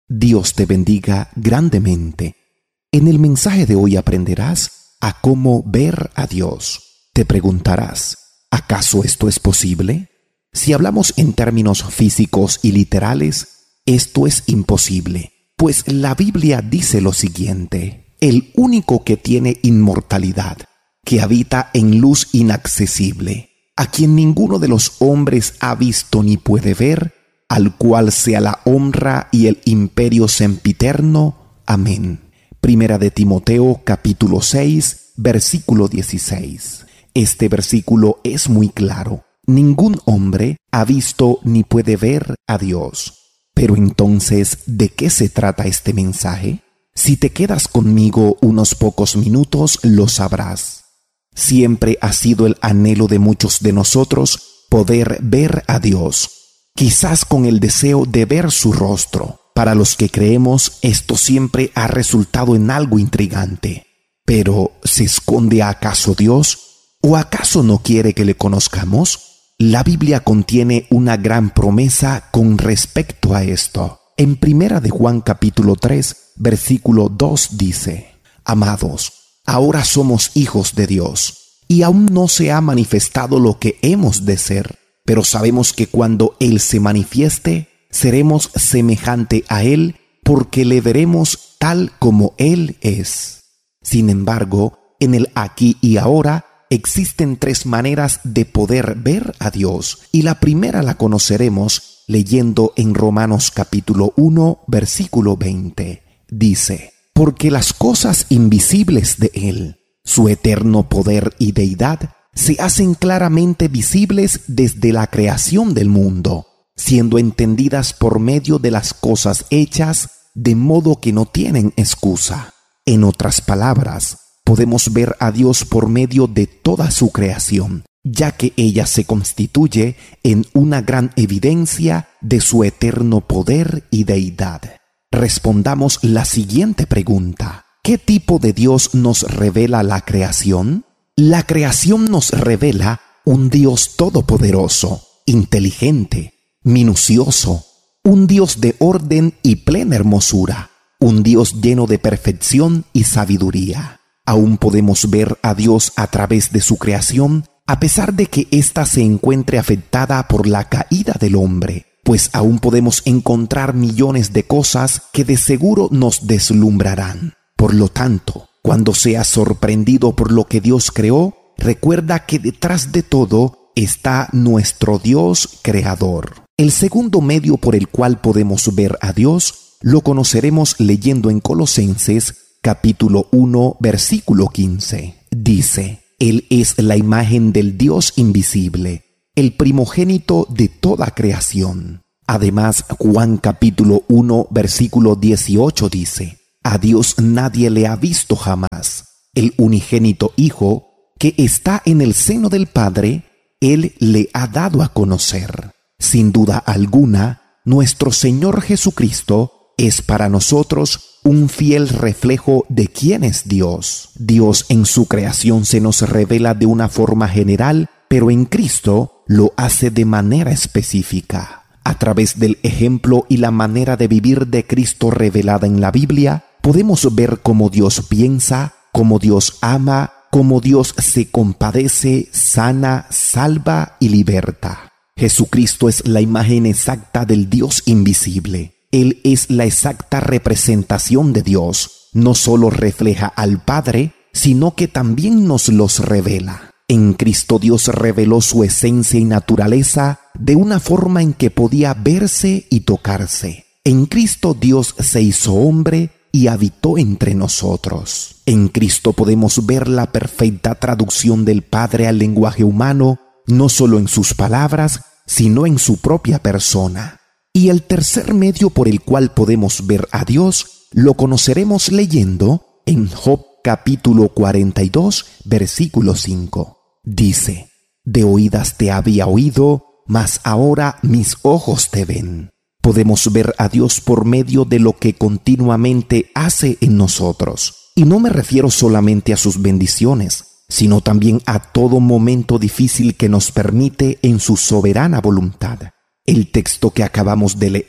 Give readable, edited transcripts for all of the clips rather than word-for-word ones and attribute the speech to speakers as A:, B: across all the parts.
A: Dios te bendiga grandemente. En el mensaje de hoy aprenderás a cómo ver a Dios. Te preguntarás, ¿acaso esto es posible? Si hablamos en términos físicos y literales, esto es imposible, pues la Biblia dice lo siguiente: el único que tiene inmortalidad, que habita en luz inaccesible, a quien ninguno de los hombres ha visto ni puede ver, al cual sea la honra y el imperio sempiterno. Amén. Primera de Timoteo, capítulo 6, versículo 16. Este versículo es muy claro. Ningún hombre ha visto ni puede ver a Dios. Pero entonces, ¿de qué se trata este mensaje? Si te quedas conmigo unos pocos minutos, lo sabrás. Siempre ha sido el anhelo de muchos de nosotros poder ver a Dios, quizás con el deseo de ver su rostro. Para los que creemos, esto siempre ha resultado en algo intrigante. Pero, ¿se esconde acaso Dios? ¿O acaso no quiere que le conozcamos? La Biblia contiene una gran promesa con respecto a esto. En Primera de Juan capítulo 3, versículo 2 dice: Amados, ahora somos hijos de Dios, y aún no se ha manifestado lo que hemos de ser, pero sabemos que cuando Él se manifieste, seremos semejante a Él, porque le veremos tal como Él es. Sin embargo, en el aquí y ahora existen tres maneras de poder ver a Dios, y la primera la conoceremos leyendo en Romanos capítulo 1, versículo 20. Dice: porque las cosas invisibles de Él, su eterno poder y deidad, se hacen claramente visibles desde la creación del mundo, siendo entendidas por medio de las cosas hechas, de modo que no tienen excusa. En otras palabras, podemos ver a Dios por medio de toda su creación, ya que ella se constituye en una gran evidencia de su eterno poder y deidad. Respondamos la siguiente pregunta: ¿qué tipo de Dios nos revela la creación? La creación nos revela un Dios todopoderoso, inteligente, minucioso, un Dios de orden y plena hermosura, un Dios lleno de perfección y sabiduría. Aún podemos ver a Dios a través de su creación, a pesar de que ésta se encuentre afectada por la caída del hombre, pues aún podemos encontrar millones de cosas que de seguro nos deslumbrarán. Por lo tanto, cuando seas sorprendido por lo que Dios creó, recuerda que detrás de todo está nuestro Dios creador. El segundo medio por el cual podemos ver a Dios lo conoceremos leyendo en Colosenses capítulo 1, versículo 15. Dice: Él es la imagen del Dios invisible, el primogénito de toda creación. Además, Juan capítulo 1, versículo 18 dice: a Dios nadie le ha visto jamás. El unigénito Hijo, que está en el seno del Padre, Él le ha dado a conocer. Sin duda alguna, nuestro Señor Jesucristo es para nosotros un fiel reflejo de quién es Dios. Dios en su creación se nos revela de una forma general, pero en Cristo lo hace de manera específica. A través del ejemplo y la manera de vivir de Cristo revelada en la Biblia, podemos ver cómo Dios piensa, cómo Dios ama, cómo Dios se compadece, sana, salva y liberta. Jesucristo es la imagen exacta del Dios invisible. Él es la exacta representación de Dios. No solo refleja al Padre, sino que también nos los revela. En Cristo Dios reveló su esencia y naturaleza de una forma en que podía verse y tocarse. En Cristo Dios se hizo hombre y habitó entre nosotros. En Cristo podemos ver la perfecta traducción del Padre al lenguaje humano, no solo en sus palabras, sino en su propia persona. Y el tercer medio por el cual podemos ver a Dios lo conoceremos leyendo en Job capítulo 42, versículo 5. Dice: de oídas te había oído, mas ahora mis ojos te ven. Podemos ver a Dios por medio de lo que continuamente hace en nosotros. Y no me refiero solamente a sus bendiciones, sino también a todo momento difícil que nos permite en su soberana voluntad. El texto que acabamos de leer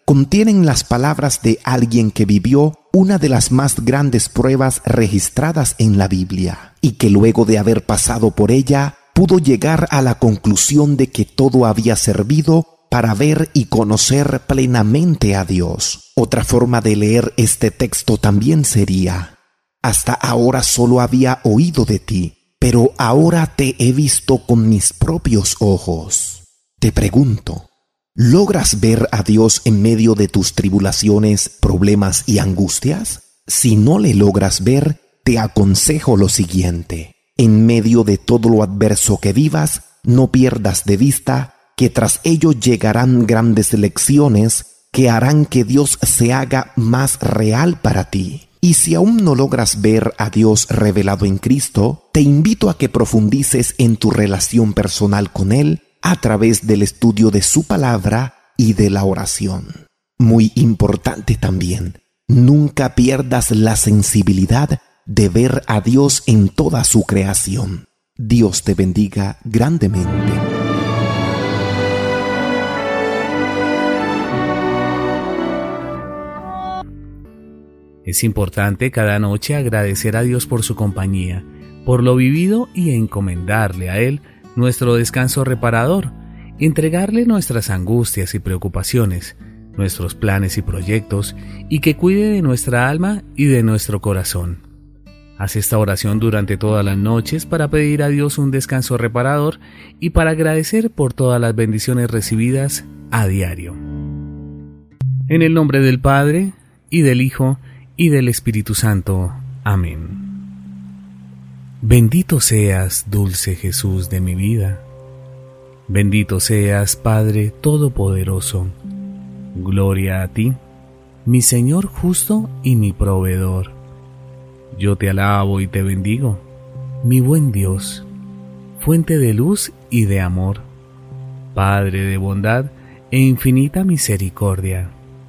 A: contienen las palabras de alguien que vivió una de las más grandes pruebas registradas en la Biblia y que luego de haber pasado por ella pudo llegar a la conclusión de que todo había servido para ver y conocer plenamente a Dios. Otra forma de leer este texto también sería: hasta ahora solo había oído de ti, pero ahora te he visto con mis propios ojos. Te pregunto, ¿logras ver a Dios en medio de tus tribulaciones, problemas y angustias? Si no le logras ver, te aconsejo lo siguiente: en medio de todo lo adverso que vivas, no pierdas de vista que tras ello llegarán grandes lecciones que harán que Dios se haga más real para ti. Y si aún no logras ver a Dios revelado en Cristo, te invito a que profundices en tu relación personal con Él a través del estudio de su palabra y de la oración. Muy importante también, nunca pierdas la sensibilidad de ver a Dios en toda su creación. Dios te bendiga grandemente.
B: Es importante cada noche agradecer a Dios por su compañía, por lo vivido y encomendarle a Él nuestro descanso reparador, entregarle nuestras angustias y preocupaciones, nuestros planes y proyectos, y que cuide de nuestra alma y de nuestro corazón. Haz esta oración durante todas las noches para pedir a Dios un descanso reparador y para agradecer por todas las bendiciones recibidas a diario. En el nombre del Padre, y del Hijo, y del Espíritu Santo. Amén. Bendito seas, dulce Jesús de mi vida. Bendito seas, Padre Todopoderoso. Gloria a ti, mi Señor justo y mi proveedor. Yo te alabo y te bendigo, mi buen Dios, fuente de luz y de amor, Padre de bondad e infinita misericordia.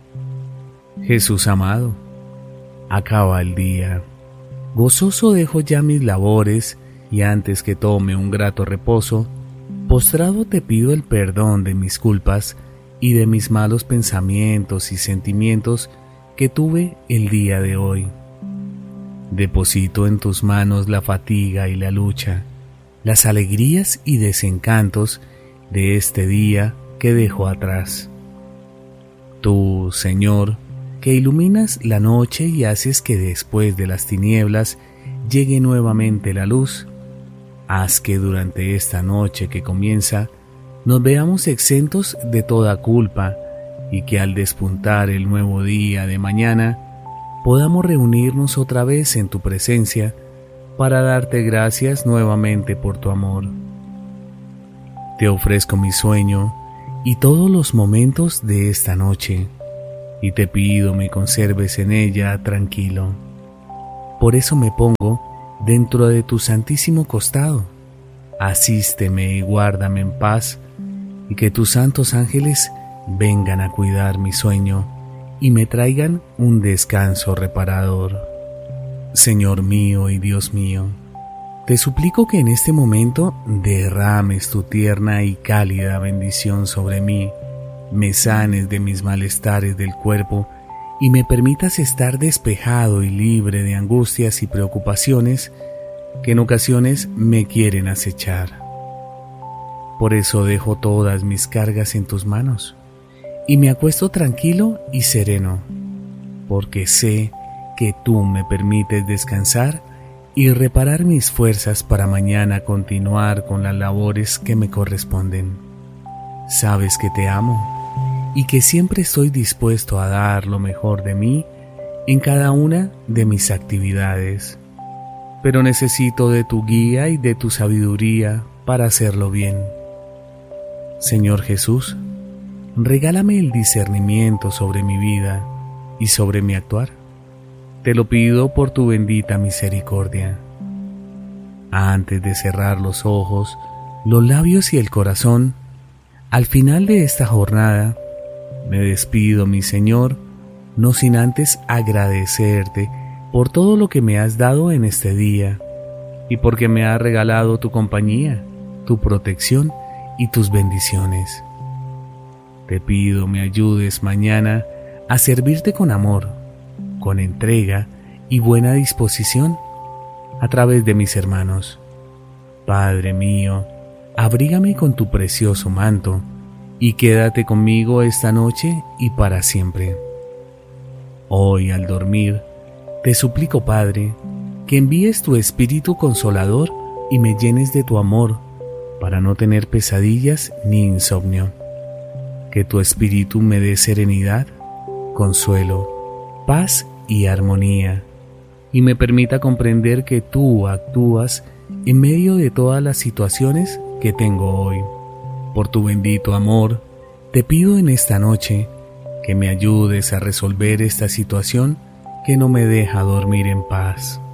B: Jesús amado, acaba el día. Gozoso dejo ya mis labores y antes que tome un grato reposo, postrado te pido el perdón de mis culpas y de mis malos pensamientos y sentimientos que tuve el día de hoy. Deposito en tus manos la fatiga y la lucha, las alegrías y desencantos de este día que dejo atrás. Tú, Señor, que iluminas la noche y haces que después de las tinieblas llegue nuevamente la luz, haz que durante esta noche que comienza nos veamos exentos de toda culpa y que al despuntar el nuevo día de mañana podamos reunirnos otra vez en tu presencia para darte gracias nuevamente por tu amor. Te ofrezco mi sueño y todos los momentos de esta noche, y te pido me conserves en ella tranquilo. Por eso me pongo dentro de tu santísimo costado. Asísteme y guárdame en paz, y que tus santos ángeles vengan a cuidar mi sueño y me traigan un descanso reparador. Señor mío y Dios mío, te suplico que en este momento derrames tu tierna y cálida bendición sobre mí, me sanes de mis malestares del cuerpo y me permitas estar despejado y libre de angustias y preocupaciones que en ocasiones me quieren acechar. Por eso dejo todas mis cargas en tus manos y me acuesto tranquilo y sereno, porque sé que tú me permites descansar y reparar mis fuerzas para mañana continuar con las labores que me corresponden. Sabes que te amo y que siempre estoy dispuesto a dar lo mejor de mí en cada una de mis actividades, pero necesito de tu guía y de tu sabiduría para hacerlo bien. Señor Jesús, regálame el discernimiento sobre mi vida y sobre mi actuar. Te lo pido por tu bendita misericordia. Antes de cerrar los ojos, los labios y el corazón, al final de esta jornada, me despido, mi Señor, no sin antes agradecerte por todo lo que me has dado en este día y porque me has regalado tu compañía, tu protección y tus bendiciones. Te pido me ayudes mañana a servirte con amor, con entrega y buena disposición a través de mis hermanos. Padre mío, abrígame con tu precioso manto y quédate conmigo esta noche y para siempre. Hoy al dormir, te suplico, Padre, que envíes tu Espíritu Consolador y me llenes de tu amor para no tener pesadillas ni insomnio. Que tu Espíritu me dé serenidad, consuelo, paz y armonía, y me permita comprender que tú actúas en medio de todas las situaciones que tengo hoy. Por tu bendito amor, te pido en esta noche que me ayudes a resolver esta situación que no me deja dormir en paz.